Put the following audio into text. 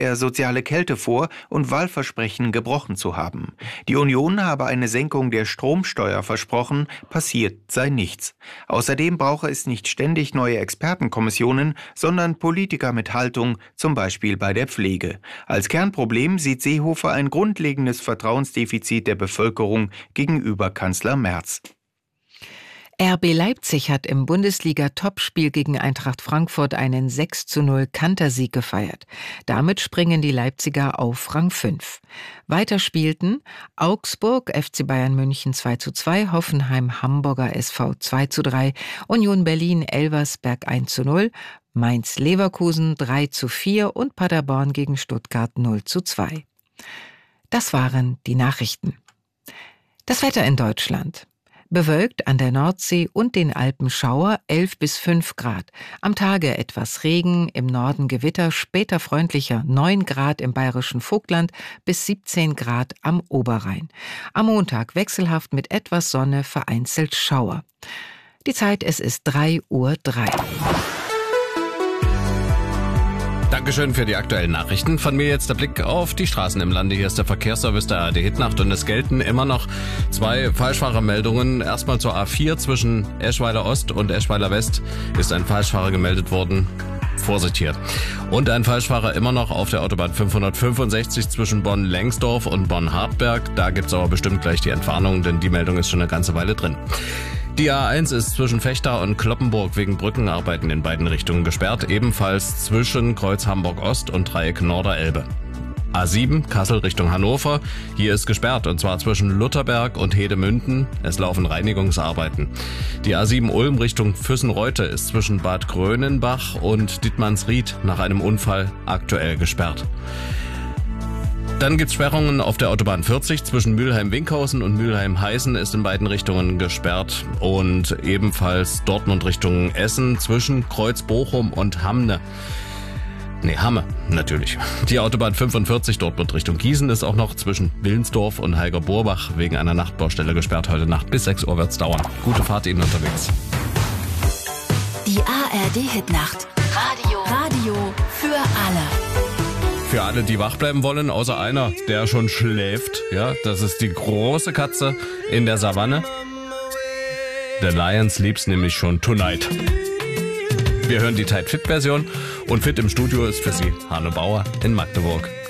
er soziale Kälte vor und Wahlversprechen gebrochen zu haben. Die Union habe eine Senkung der Stromsteuer versprochen, passiert sei nichts. Außerdem brauche es nicht ständig neue Expertenkommissionen, sondern Politiker mit Haltung, zum Beispiel bei der Pflege. Als Kernproblem sieht Seehofer ein grundlegendes Vertrauensdefizit der Bevölkerung gegenüber Kanzler Merz. RB Leipzig hat im Bundesliga-Topspiel gegen Eintracht Frankfurt einen 6:0 Kantersieg gefeiert. Damit springen die Leipziger auf Rang 5. Weiter spielten Augsburg, FC Bayern München 2:2, Hoffenheim Hamburger SV 2:3, Union Berlin Elversberg 1:0, Mainz Leverkusen 3:4 und Paderborn gegen Stuttgart 0:2. Das waren die Nachrichten. Das Wetter in Deutschland. Bewölkt an der Nordsee und den Alpen Schauer 11 bis 5 Grad. Am Tage etwas Regen, im Norden Gewitter, später freundlicher 9 Grad im bayerischen Vogtland bis 17 Grad am Oberrhein. Am Montag wechselhaft mit etwas Sonne, vereinzelt Schauer. Die Zeit, es ist 3:03 Uhr. Dankeschön für die aktuellen Nachrichten. Von mir jetzt der Blick auf die Straßen im Lande. Hier ist der Verkehrsservice der ARD Hitnacht und es gelten immer noch 2 Falschfahrermeldungen. Erstmal zur A4 zwischen Eschweiler Ost und Eschweiler West ist ein Falschfahrer gemeldet worden. Vorsicht hier. Und ein Falschfahrer immer noch auf der Autobahn 565 zwischen Bonn-Lengsdorf und Bonn-Hartberg. Da gibt's aber bestimmt gleich die Entwarnung, denn die Meldung ist schon eine ganze Weile drin. Die A1 ist zwischen Fechter und Kloppenburg wegen Brückenarbeiten in beiden Richtungen gesperrt, ebenfalls zwischen Kreuz Hamburg Ost und Dreieck Norderelbe. A7 Kassel Richtung Hannover, hier ist gesperrt und zwar zwischen Lutherberg und Hedemünden. Es laufen Reinigungsarbeiten. Die A7 Ulm Richtung Füssenreute ist zwischen Bad Grönenbach und Dittmannsried nach einem Unfall aktuell gesperrt. Dann gibt's Sperrungen auf der Autobahn 40 zwischen Mülheim-Winkhausen und Mülheim-Heißen ist in beiden Richtungen gesperrt und ebenfalls Dortmund Richtung Essen zwischen Kreuz-Bochum und Hamme natürlich. Die Autobahn 45 Dortmund Richtung Gießen ist auch noch zwischen Willensdorf und Heiger-Borbach wegen einer Nachtbaustelle gesperrt. Heute Nacht bis 6 Uhr wird's dauern. Gute Fahrt Ihnen unterwegs. Die ARD Hitnacht. Radio für alle. Für alle, die wach bleiben wollen, außer einer, der schon schläft. Ja, das ist die große Katze in der Savanne. The Lion sleeps nämlich schon tonight. Wir hören die Tight Fit Version und fit im Studio ist für Sie Hanne Bauer in Magdeburg.